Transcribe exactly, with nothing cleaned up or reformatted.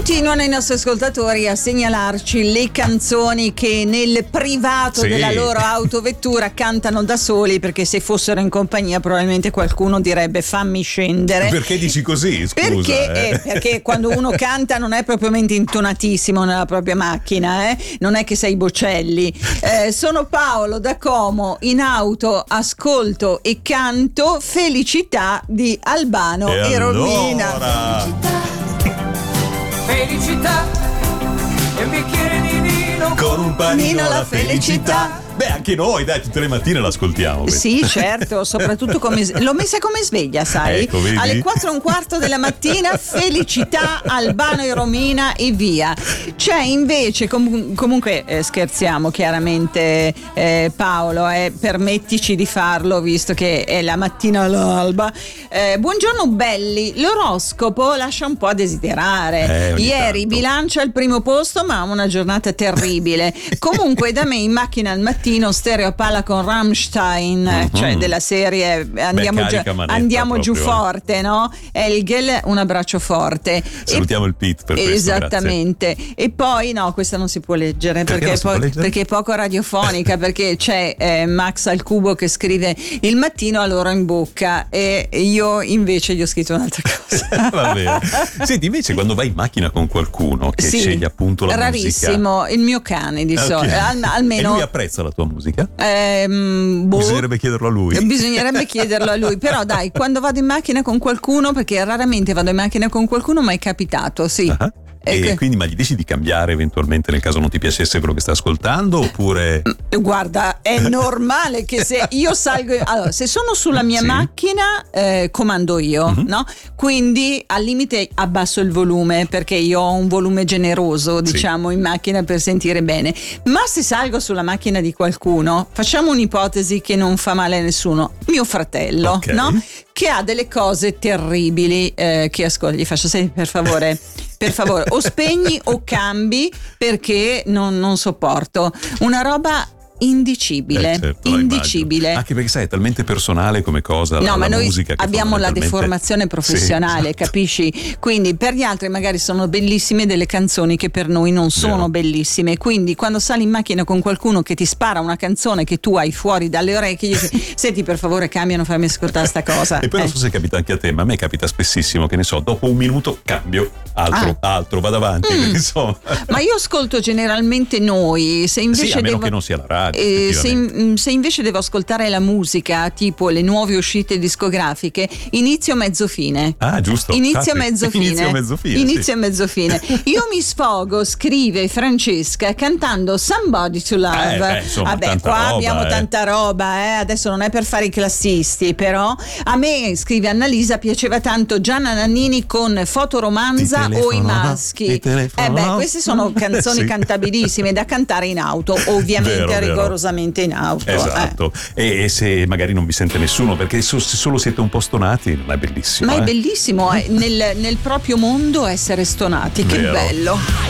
Continuano i nostri ascoltatori a segnalarci le canzoni che nel privato sì. della loro autovettura cantano da soli, perché se fossero in compagnia probabilmente qualcuno direbbe fammi scendere. Perché dici così? Scusa, perché, eh. eh, perché quando uno canta non è propriamente intonatissimo nella propria macchina, eh? Non è che sei Bocelli. Eh, sono Paolo da Como, in auto ascolto e canto Felicità di Albano e, e Romina. Allora... Felicità e un bicchiere di vino con un panino la la felicità. felicità. Beh, anche noi, dai, tutte le mattine l'ascoltiamo. Sì, certo, soprattutto come l'ho messa come sveglia, sai? Ecco, vedi? Alle quattro e un quarto della mattina, Felicità, Albano e Romina e via. C'è invece, com- comunque eh, scherziamo chiaramente, eh, Paolo, eh, permettici di farlo visto che è la mattina all'alba. Eh, buongiorno belli, l'oroscopo lascia un po' a desiderare. Eh, ogni Ieri tanto. bilancia al primo posto, ma una giornata terribile. Comunque da me in macchina al mattino stereo a palla con Rammstein, Mhm. cioè della serie andiamo, Beh, già, carica manetta andiamo giù proprio, eh. forte, no? Elgel, un abbraccio forte. Salutiamo E- il Pete per questo, esattamente. E poi no, questa non si può leggere Perché perché, non si poi- può leggere? perché è poco radiofonica, perché c'è eh, Max al cubo che scrive il mattino a loro in bocca e io invece gli ho scritto un'altra cosa. Va bene. Senti, invece quando vai in macchina con qualcuno che Sì, sceglie appunto la rarissimo, musica, il mio cane di Ok. solito, al- almeno e lui apprezza la tua musica? ehm, boh. Bisognerebbe chiederlo a lui. Bisognerebbe chiederlo a lui, però dai, quando vado in macchina con qualcuno, perché raramente vado in macchina con qualcuno, ma è capitato, sì. Ah. E Ecco. quindi, ma gli dici di cambiare eventualmente nel caso non ti piacesse quello che stai ascoltando, oppure Guarda, è normale che se io salgo, allora se sono sulla mia Sì. macchina eh, comando io, Mhm. no? Quindi al limite abbasso il volume perché io ho un volume generoso, Sì. diciamo, in macchina per sentire bene. Ma se salgo sulla macchina di qualcuno, facciamo un'ipotesi che non fa male a nessuno, mio fratello, Ok. no? Che ha delle cose terribili eh, che ascolta, gli faccio senti per favore. Per favore, o spegni o cambi perché non, non sopporto. Una roba indicibile, Eh, certo, lo indicibile. immagino. Anche perché sai, è talmente personale come cosa la, No, ma la noi musica che abbiamo la fondamentalmente- deformazione professionale, Sì, esatto. capisci? Quindi per gli altri magari sono bellissime delle canzoni che per noi non sono Vero. bellissime. Quindi quando sali in macchina con qualcuno che ti spara una canzone che tu hai fuori dalle orecchie, gli dici, senti per favore cambiano, fammi ascoltare sta cosa. E poi non Eh. so se capita anche a te, ma a me capita spessissimo che ne so, dopo un minuto cambio, altro, altro, vado avanti. Mm. quindi, insomma. Ma io ascolto generalmente noi, se invece Sì, a meno devo... che non sia la radio. Eh, se, effettivamente. in- se invece devo ascoltare la musica, tipo le nuove uscite discografiche, inizio mezzo fine. Ah, giusto. Inizio infatti. mezzo fine. Inizio mezzo fine. Inizio sì. e mezzo fine. Io mi sfogo, scrive Francesca, cantando Somebody to Love. Eh, beh, insomma, Vabbè, tanta qua roba, abbiamo eh. tanta roba, eh. Adesso non è per fare i classisti, però a me, scrive Annalisa, piaceva tanto Gianna Nannini con Fotoromanza Ti o i telefono, maschi. ti telefono. Eh beh, queste sono canzoni Sì. cantabilissime da cantare in auto, ovviamente Vero, vero. rigorosamente in auto. eh. Esatto. E, e se magari non vi sente nessuno, perché so- se solo siete un po' stonati, non è bellissimo. Ma è eh. bellissimo eh, nel, nel proprio mondo essere stonati, che Vero. bello.